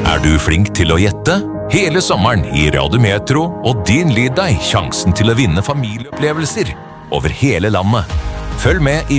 Er du flink til å gjette? Hele sommeren gir Radiometro og din lyd deg sjansen til å vinne familieopplevelser over hele landet. Følg med i